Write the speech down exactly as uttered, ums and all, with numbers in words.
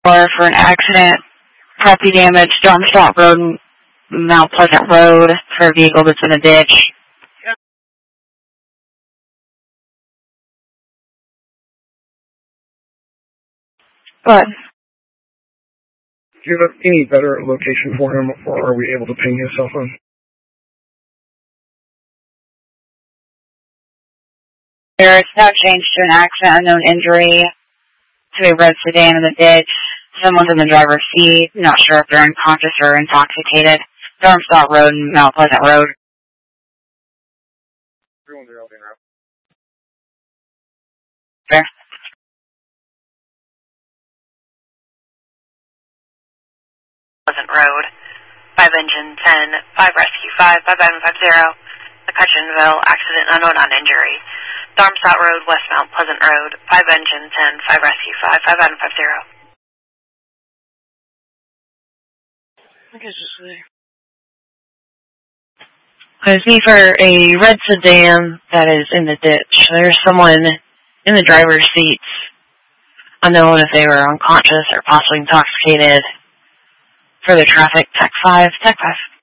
Or for an accident, property damage, Darmstadt Road, Mount Pleasant Road, for a vehicle that's in a ditch. Yep. But do you have any better location for him, or are we able to ping his cell phone? There is no change to an accident, unknown injury to a red sedan in the ditch. Someone's in the driver's seat. Not sure if they're unconscious or intoxicated. Darmstadt Road and Mount Pleasant Road. Fair. Pleasant Road, five engine ten, five rescue five, five item five zero, McCutcheonville, accident unknown on injury. Darmstadt Road, West Mount Pleasant Road, five engine ten, five rescue five, five item five zero. I guess it's there. I see for a red sedan that is in the ditch. There's someone in the driver's seat. Unknown if they were unconscious or possibly intoxicated. For the traffic, Tech five, Tech five.